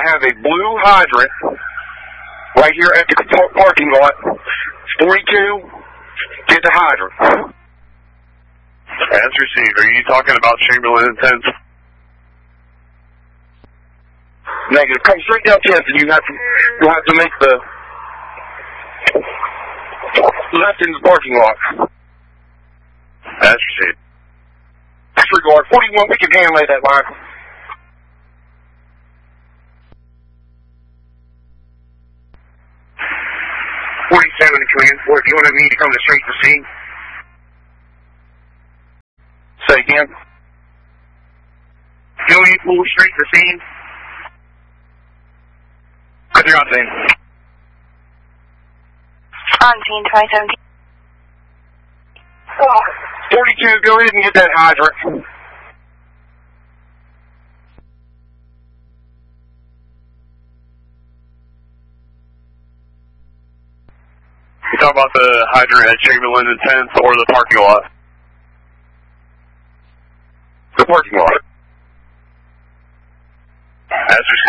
have a blue hydrant right here at the parking lot. 42, get the hydrant. As received. Are you talking about Chamberlain and 10th? Negative. Come straight down 10th, and you'll have to make the left in the parking lot. As received. Disregard. 41, we can handle that line. To command 4, if you wanted me to come to straight to scene. Say again. You want me to move straight to scene? Put your on scene. On scene, 2017. 42, go ahead and get that hydrant. You talking about the hydrant at Chamberlain and 10th or the parking lot? The parking lot. As